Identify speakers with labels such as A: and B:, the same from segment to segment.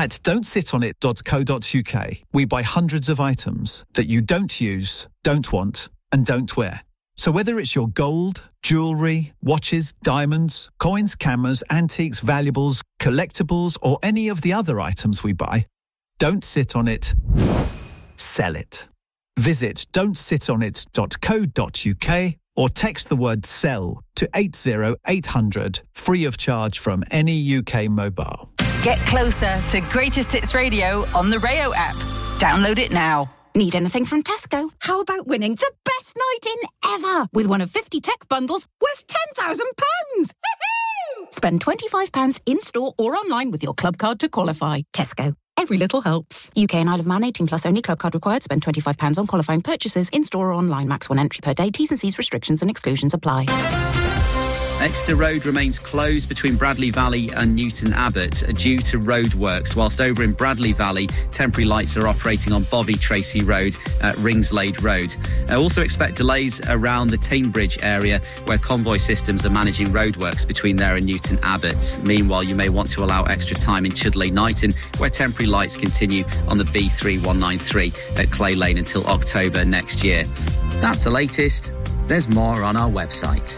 A: At don'tsitonit.co.uk, we buy hundreds of items that you don't use, don't want, and don't wear. So whether it's your gold, jewellery, watches, diamonds, coins, cameras, antiques, valuables, collectibles, or any of the other items we buy, don't sit on it, sell it. Visit don'tsitonit.co.uk or text the word SELL to 80800, free of charge from any UK mobile.
B: Get closer to Greatest Hits Radio on the Rayo app. Download it now.
C: Need anything from Tesco? How about winning the best night in ever with one of 50 tech bundles worth £10,000? Spend £25 in-store or online with your club card to qualify. Tesco. Every little helps. UK and Isle of Man 18 plus only. Club card required. Spend £25 on qualifying purchases in-store or online. Max 1 entry per day. T's and C's restrictions and exclusions apply.
D: Exeter Road remains closed between Bradley Valley and Newton Abbot due to roadworks, whilst over in Bradley Valley, temporary lights are operating on Bovey Tracy Road at Ringslade Road. Also expect delays around the Tainbridge area, where convoy systems are managing roadworks between there and Newton Abbot. Meanwhile, you may want to allow extra time in Chudley Knighton, where temporary lights continue on the B3193 at Clay Lane until October next year. That's the latest. There's more on our website.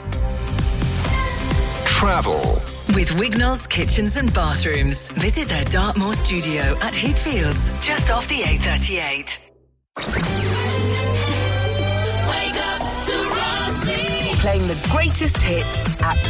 E: Travel
F: with Wignall's Kitchens and Bathrooms. Visit their Dartmoor studio at Heathfields, just off the A38.
B: Wake up to Rossi. Playing the greatest hits at